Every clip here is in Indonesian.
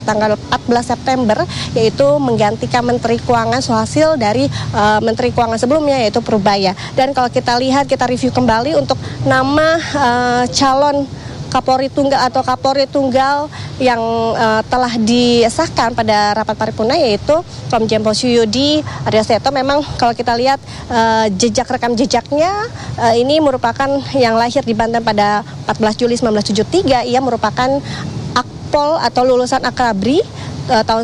tanggal 14 September, yaitu menggantikan Menteri Keuangan hasil dari Menteri Keuangan sebelumnya, yaitu Purbaya. Dan kalau kita lihat, kita review kembali untuk nama calon Kapolri Tunggal atau Kapolri Tunggal yang telah disahkan pada rapat paripurna, yaitu Komjen Pol Suyudi Aryo Seto. Memang kalau kita lihat rekam jejaknya, ini merupakan yang lahir di Banten pada 14 Juli 1973. Ia merupakan Akpol atau lulusan Akabri tahun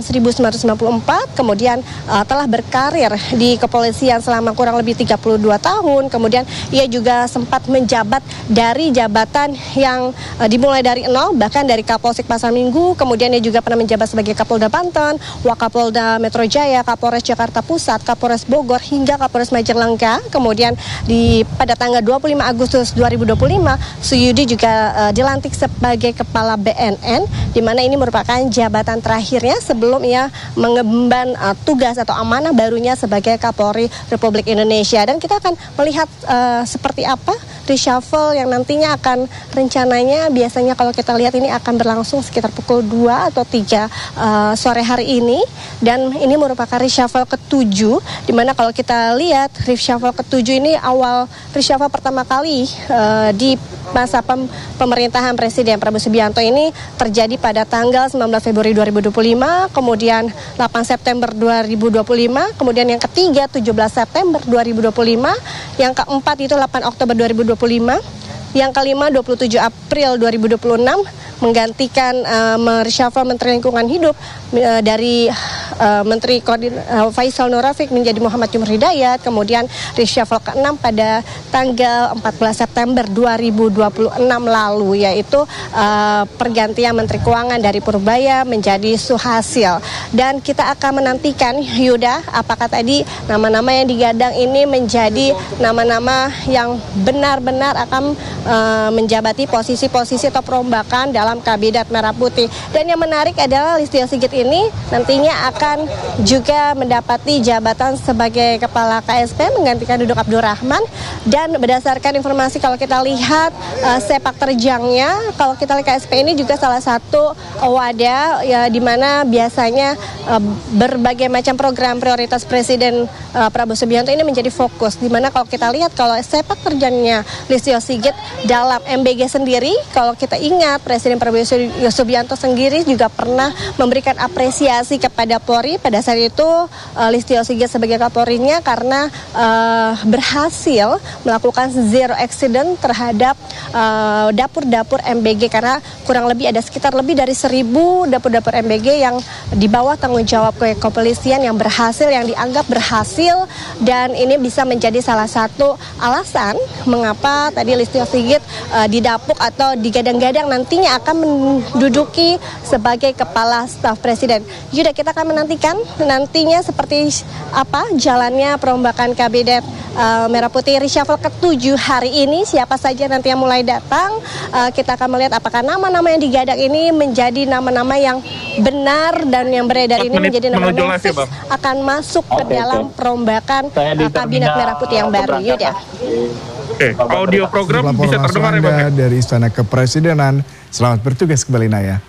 1994, kemudian telah berkarir di kepolisian selama kurang lebih 32 tahun. Kemudian ia juga sempat menjabat dari jabatan yang dimulai dari nol, bahkan dari Kapolsek Pasar Minggu. Kemudian ia juga pernah menjabat sebagai Kapolda Banten, Wakapolda Metro Jaya, Kapolres Jakarta Pusat, Kapolres Bogor, hingga Kapolres Majalengka. Kemudian pada tanggal 25 Agustus 2025, Suyudi juga dilantik sebagai Kepala BNN, di mana ini merupakan jabatan terakhirnya sebelum ia mengemban tugas atau amanah barunya sebagai Kapolri Republik Indonesia. Dan kita akan melihat seperti apa reshuffle yang nantinya akan rencananya, biasanya kalau kita lihat ini akan berlangsung sekitar pukul 2 atau 3 sore hari ini. Dan ini merupakan reshuffle ke-7, di mana kalau kita lihat reshuffle ke-7 ini awal reshuffle pertama kali di masa pemerintahan Presiden Prabowo Subianto ini terjadi pada tanggal 19 Februari 2025, kemudian 8 September 2025, kemudian yang ketiga 17 September 2025, yang keempat itu 8 Oktober 2025, yang kelima 27 April 2026, menggantikan reshuffle Menteri Lingkungan Hidup dari Menteri Faisal Nur Rafiq menjadi Muhammad Jumur Hidayat. Kemudian reshuffle ke-6 pada tanggal 14 September 2026 lalu, yaitu pergantian Menteri Keuangan dari Purbaya menjadi Suhasil. Dan kita akan menantikan, Yuda, apakah tadi nama-nama yang digadang ini menjadi nama-nama yang benar-benar akan menjabati posisi-posisi atau perombakan dalam Kabinet Merah Putih. Dan yang menarik adalah Listio Sigit ini nantinya akan juga mendapati jabatan sebagai Kepala KSP menggantikan Dudung Abdurrahman. Dan berdasarkan informasi kalau kita lihat sepak terjangnya, kalau kita lihat KSP ini juga salah satu wadah ya, di mana biasanya berbagai macam program prioritas Presiden Prabowo Subianto ini menjadi fokus. Di mana kalau kita lihat kalau sepak terjangnya Listio Sigit dalam MBG sendiri, kalau kita ingat Presiden Prabowo Subianto sendiri juga pernah memberikan apresiasi kepada Polri pada saat itu Listio Sigit sebagai Kapolrinya karena berhasil melakukan zero accident terhadap dapur-dapur MBG, karena kurang lebih ada sekitar lebih dari 1.000 dapur-dapur MBG yang di bawah tanggung jawab kepolisian yang berhasil, yang dianggap berhasil. Dan ini bisa menjadi salah satu alasan mengapa tadi Listio Sigit didapuk atau digadang-gadang nantinya akan menduduki sebagai Kepala Staf Presiden. Yuda, kita akan menantikan nantinya seperti apa jalannya perombakan Kabinet Merah Putih reshuffle ke-7 hari ini, siapa saja nanti yang mulai datang. Kita akan melihat apakah nama-nama yang digadang ini menjadi nama-nama yang benar dan yang beredar ini menjadi nama-nama yang akan masuk ke dalam perombakan Kabinet Merah Putih yang baru. Yuda. Oke, audio program bisa terdengar ya, Bang? Dari Istana Kepresidenan. Selamat bertugas kembali, Naya.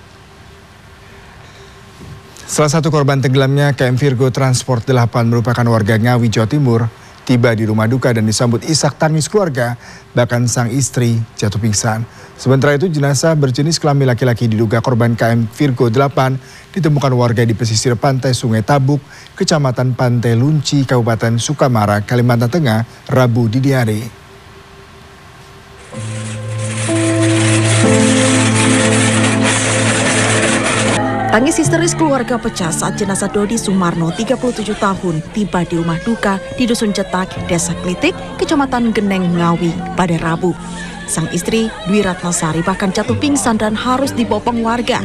Salah satu korban tenggelamnya KM Virgo Transport 8 merupakan warga Ngawi, Jawa Timur, tiba di rumah duka dan disambut isak tangis keluarga, bahkan sang istri jatuh pingsan. Sementara itu jenazah berjenis kelamin laki-laki diduga korban KM Virgo 8 ditemukan warga di pesisir pantai Sungai Tabuk, Kecamatan Pantai Lunci, Kabupaten Sukamara, Kalimantan Tengah, Rabu dini hari. Tangis histeris keluarga pecah saat jenazah Dodi Sumarno, 37 tahun, tiba di rumah duka di Dusun Cetak, Desa Klitik, Kecamatan Geneng, Ngawi, pada Rabu. Sang istri, Dwi Ratnasari, bahkan jatuh pingsan dan harus dibopong warga.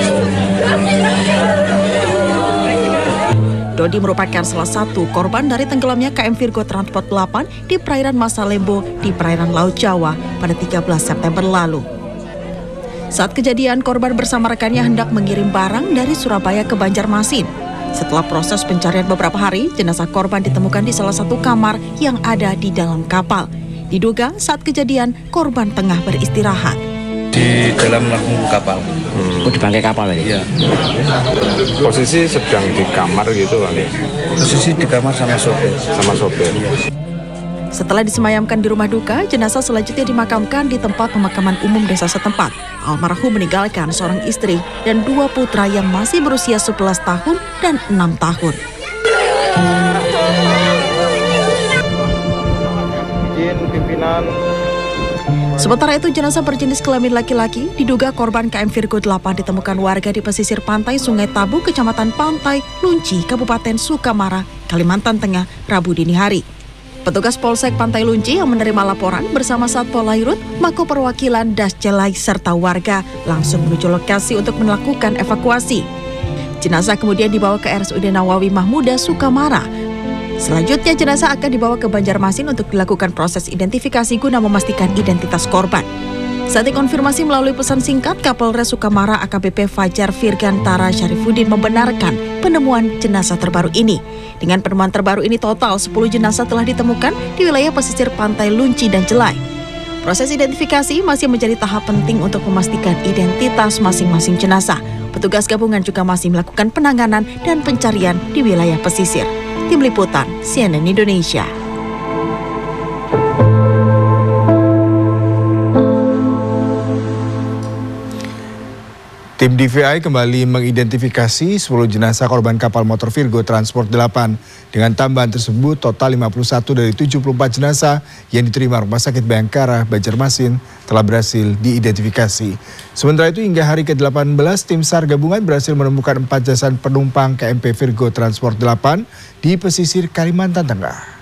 Dodi merupakan salah satu korban dari tenggelamnya KM Virgo Transport 8 di perairan Masalembo di perairan Laut Jawa pada 13 September lalu. Saat kejadian, korban bersama rekannya hendak mengirim barang dari Surabaya ke Banjarmasin. Setelah proses pencarian beberapa hari, jenazah korban ditemukan di salah satu kamar yang ada di dalam kapal. Diduga saat kejadian, korban tengah beristirahat. Di dalam lambung kapal. di bangkai kapal ini. Iya. Posisi sedang di kamar gitu kali. Posisi di kamar sama sopir. Setelah disemayamkan di rumah duka, jenazah selanjutnya dimakamkan di tempat pemakaman umum desa setempat. Almarhum meninggalkan seorang istri dan 2 putra yang masih berusia 11 tahun dan 6 tahun. Izin pimpinan. Sementara itu, jenazah berjenis kelamin laki-laki diduga korban KM Virgo 8 ditemukan warga di pesisir pantai Sungai Tabu, Kecamatan Pantai Lunci, Kabupaten Sukamara, Kalimantan Tengah, Rabu dini hari. Petugas Polsek Pantai Lunci yang menerima laporan bersama Satpol Lairut, Mako Perwakilan Dasjelai serta warga langsung menuju lokasi untuk melakukan evakuasi. Jenazah kemudian dibawa ke RSUD Nawawi Mahmuda, Sukamara. Selanjutnya jenazah akan dibawa ke Banjarmasin untuk dilakukan proses identifikasi guna memastikan identitas korban. Saat dikonfirmasi melalui pesan singkat, Kapolres Sukamara AKBP Fajar Virgantara Syarifuddin membenarkan penemuan jenazah terbaru ini. Dengan penemuan terbaru ini total 10 jenazah telah ditemukan di wilayah pesisir Pantai Lunci dan Jelai. Proses identifikasi masih menjadi tahap penting untuk memastikan identitas masing-masing jenazah. Petugas gabungan juga masih melakukan penanganan dan pencarian di wilayah pesisir. Tim Liputan CNN Indonesia. Tim DVI kembali mengidentifikasi 10 jenazah korban kapal motor Virgo Transport 8. Dengan tambahan tersebut, total 51 dari 74 jenazah yang diterima Rumah Sakit Bayangkara, Banjarmasin telah berhasil diidentifikasi. Sementara itu, hingga hari ke-18, tim SAR gabungan berhasil menemukan 4 jasad penumpang KMP Virgo Transport 8 di pesisir Kalimantan Tengah.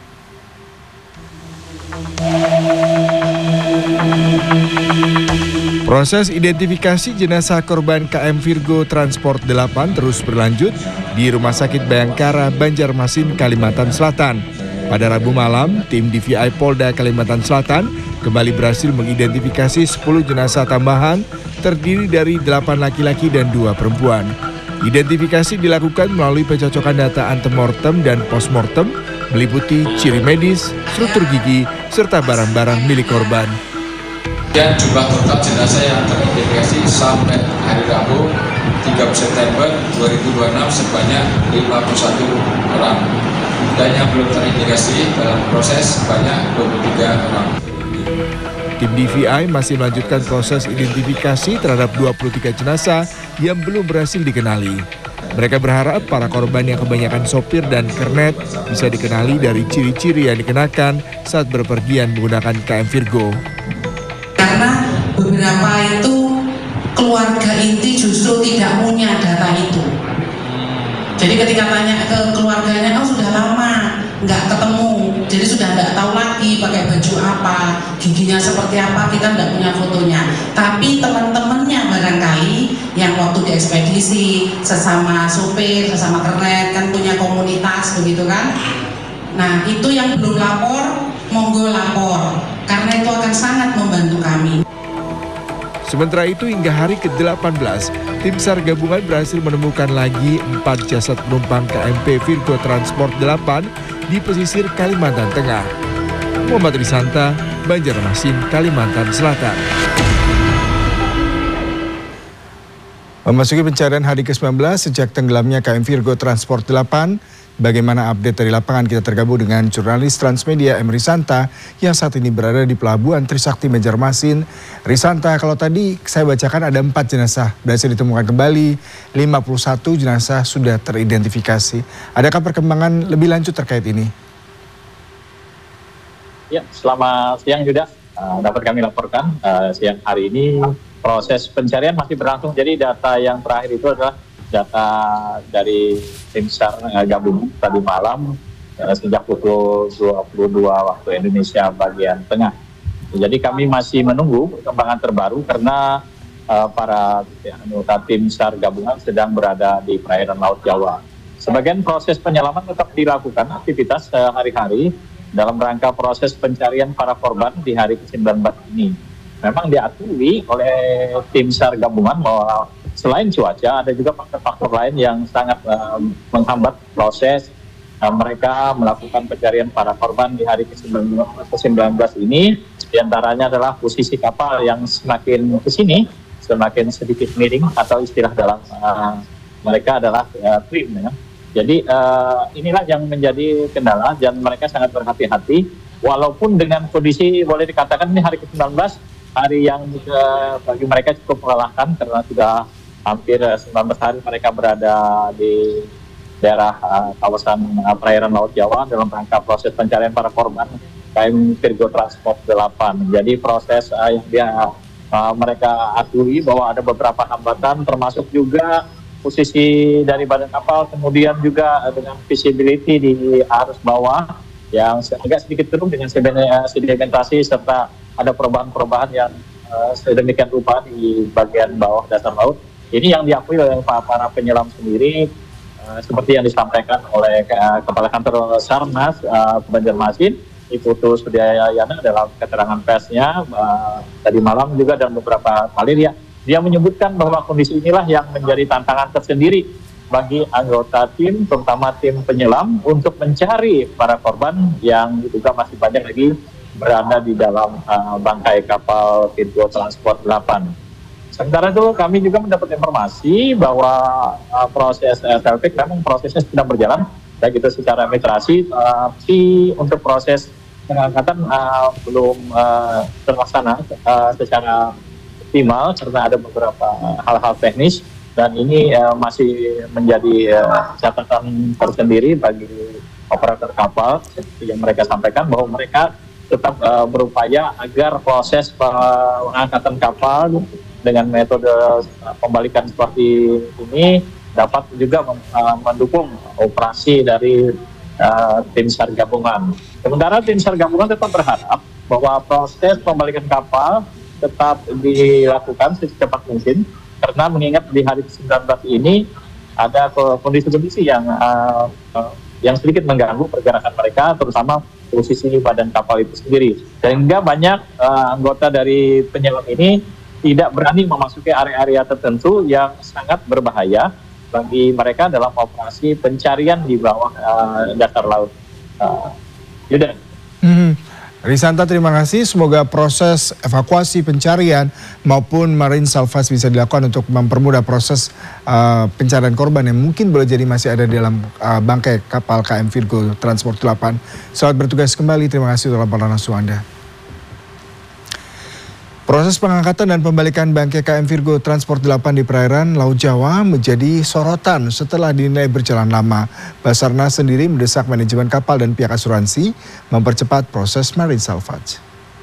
Proses identifikasi jenazah korban KM Virgo Transport 8 terus berlanjut di Rumah Sakit Bayangkara, Banjarmasin, Kalimantan Selatan. Pada Rabu malam, tim DVI Polda Kalimantan Selatan kembali berhasil mengidentifikasi 10 jenazah tambahan terdiri dari 8 laki-laki dan 2 perempuan. Identifikasi dilakukan melalui pencocokan data antemortem dan postmortem, meliputi ciri medis, struktur gigi, serta barang-barang milik korban. Dan jumlah total jenazah yang teridentifikasi sampai hari Rabu 30 September 2026 sebanyak 51 orang. Dan yang belum terindikasi dalam proses sebanyak 23 orang. Tim DVI masih melanjutkan proses identifikasi terhadap 23 jenazah yang belum berhasil dikenali. Mereka berharap para korban yang kebanyakan sopir dan kernet bisa dikenali dari ciri-ciri yang dikenakan saat berpergian menggunakan KM Virgo. Karena beberapa itu keluarga inti justru tidak punya data itu. Jadi ketika tanya ke keluarganya, sudah lama nggak ketemu, jadi sudah nggak tahu lagi pakai baju apa, giginya seperti apa, kita nggak punya fotonya. Tapi teman-temannya barangkali yang waktu di ekspedisi, sesama sopir, sesama kernet, kan punya komunitas begitu kan. Nah itu yang belum lapor, monggo lapor, karena itu akan sangat membantu kami. Sementara itu, hingga hari ke-18, tim SAR gabungan berhasil menemukan lagi 4 jasad penumpang KMP Virgo Transport 8 di pesisir Kalimantan Tengah. Muhammad Risanta, Banjarmasin, Kalimantan Selatan. Memasuki pencarian hari ke-19 sejak tenggelamnya KM Virgo Transport 8, bagaimana update dari lapangan? Kita tergabung dengan jurnalis Transmedia M. Risanta yang saat ini berada di Pelabuhan Trisakti Banjarmasin. Risanta, kalau tadi saya bacakan ada 4 jenazah berhasil ditemukan kembali, 51 jenazah sudah teridentifikasi. Adakah perkembangan lebih lanjut terkait ini? Ya, selamat siang Yuda. Dapat kami laporkan siang hari ini proses pencarian masih berlangsung. Jadi data yang terakhir itu adalah data dari tim SAR gabungan tadi malam sejak pukul 22 waktu Indonesia bagian tengah. Jadi kami masih menunggu perkembangan terbaru karena para anggota tim SAR gabungan sedang berada di perairan Laut Jawa. Sebagian proses penyelaman tetap dilakukan aktivitas hari-hari dalam rangka proses pencarian para korban di hari ke-19 ini. Memang diakui oleh tim SAR gabungan bahwa selain cuaca, ada juga faktor-faktor lain yang sangat menghambat proses mereka melakukan pencarian para korban di hari ke-19 ini. Di antaranya adalah posisi kapal yang semakin ke sini, semakin sedikit miring, atau istilah dalam mereka adalah trim ya. Jadi inilah yang menjadi kendala, dan mereka sangat berhati-hati walaupun dengan kondisi boleh dikatakan ini hari ke-19, hari yang bagi mereka cukup melelahkan karena sudah hampir 19 hari mereka berada di daerah kawasan perairan Laut Jawa dalam rangka proses pencarian para korban KM Virgo Transport 8. Jadi proses yang mereka akui bahwa ada beberapa hambatan, termasuk juga posisi dari badan kapal, kemudian juga dengan visibility di arus bawah yang agak sedikit turun dengan sedimentasi, serta ada perubahan-perubahan yang sedemikian rupa di bagian bawah dasar laut. Ini yang diakui oleh para penyelam sendiri, seperti yang disampaikan oleh Kepala Kantor Sarnas Banjarmasin, Iputu Sudiayana dalam keterangan persnya tadi malam juga, dan beberapa kali dia menyebutkan bahwa kondisi inilah yang menjadi tantangan tersendiri bagi anggota tim, terutama tim penyelam, untuk mencari para korban yang diduga masih banyak lagi berada di dalam bangkai kapal Virgo Transport 8. Sementara itu kami juga mendapat informasi bahwa proses selfie memang prosesnya sedang berjalan, baik itu secara administrasi, tapi untuk proses pengangkatan belum terlaksana secara optimal karena ada beberapa hal-hal teknis, dan ini masih menjadi catatan tersendiri bagi operator kapal, seperti yang mereka sampaikan bahwa mereka tetap berupaya agar proses pengangkatan kapal dengan metode pembalikan seperti ini dapat juga mendukung operasi dari tim SAR gabungan. Sementara tim SAR gabungan tetap berharap bahwa proses pembalikan kapal tetap dilakukan secepat mungkin, karena mengingat di hari ke-19 ini ada kondisi-kondisi yang sedikit mengganggu pergerakan mereka, terutama posisi badan kapal itu sendiri, sehingga banyak anggota dari penyelam ini tidak berani memasuki area-area tertentu yang sangat berbahaya bagi mereka dalam operasi pencarian di bawah dasar laut. Yuda. Risanta, terima kasih. Semoga proses evakuasi pencarian maupun marine salvage bisa dilakukan untuk mempermudah proses pencarian korban yang mungkin boleh jadi masih ada di dalam bangkai kapal KM Virgo Transport 8. Selamat bertugas kembali. Terima kasih untuk laporan langsung Anda. Proses pengangkatan dan pembalikan bangkai KM Virgo Transport 8 di perairan Laut Jawa menjadi sorotan setelah dinilai berjalan lama. Basarnas sendiri mendesak manajemen kapal dan pihak asuransi mempercepat proses marine salvage.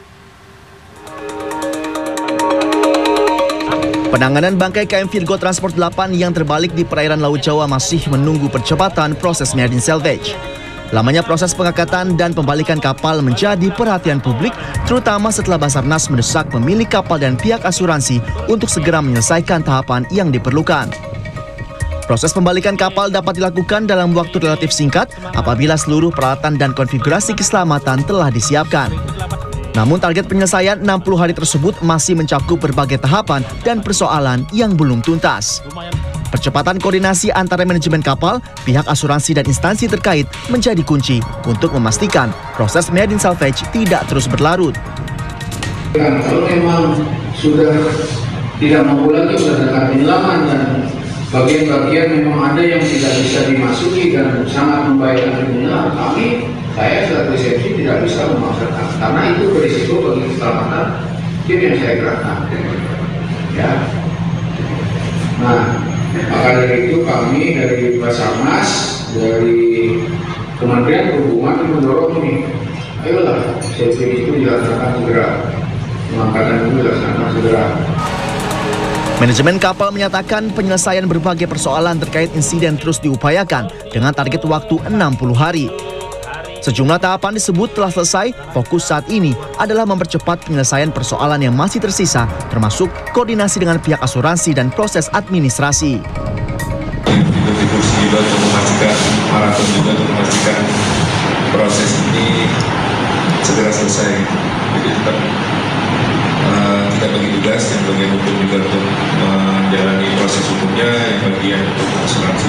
Penanganan bangkai KM Virgo Transport 8 yang terbalik di perairan Laut Jawa masih menunggu percepatan proses marine salvage. Lamanya proses pengangkatan dan pembalikan kapal menjadi perhatian publik, terutama setelah Basarnas mendesak pemilik kapal dan pihak asuransi untuk segera menyelesaikan tahapan yang diperlukan. Proses pembalikan kapal dapat dilakukan dalam waktu relatif singkat apabila seluruh peralatan dan konfigurasi keselamatan telah disiapkan. Namun target penyelesaian 60 hari tersebut masih mencakup berbagai tahapan dan persoalan yang belum tuntas. Percepatan koordinasi antara manajemen kapal, pihak asuransi dan instansi terkait menjadi kunci untuk memastikan proses marine salvage tidak terus berlarut. Kalau memang sudah tidak mampu lagi berdasarkan penyelaman dan bagian-bagian memang ada yang tidak bisa dimasuki dan sangat membahayakan penyelam, saya sebagai resepsi tidak bisa memaksakan karena itu berisiko bagi keselamatan tim yang saya gerakkan. Ya. Nah, maka dari itu kami dari Basarnas, dari Kementerian Perhubungan mendorong ini, ayolah safety itu dilaksanakan segera, pengangkatan itu dilaksanakan segera. Manajemen kapal menyatakan penyelesaian berbagai persoalan terkait insiden terus diupayakan dengan target waktu 60 hari. Sejumlah tahapan disebut telah selesai, fokus saat ini adalah mempercepat penyelesaian persoalan yang masih tersisa, termasuk koordinasi dengan pihak asuransi dan proses administrasi. Kontribusi juga untuk memastikan, maraton juga untuk memastikan proses ini segera selesai. Jadi tetap kita bagi tugas yang bagian hukum juga untuk menjalani proses hukumnya, yang bagian asuransi